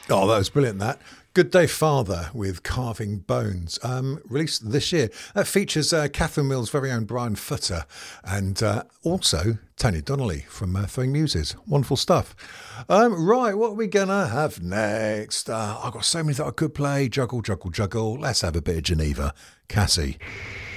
Oh, that was brilliant, that. Good Day Father with Carving Bones, released this year. That features Catherine Mill's very own Brian Footer and also Tony Donnelly from Throwing Muses. Wonderful stuff. Right, what are we going to have next? I've got so many that I could play. Juggle, juggle, juggle. Let's have a bit of Geneva. Cassie.